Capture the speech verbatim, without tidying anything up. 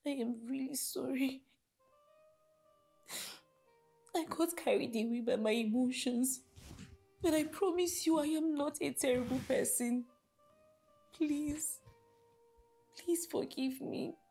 I am really sorry. I got carried away by my emotions. But I promise you I am not a terrible person. Please, please forgive me.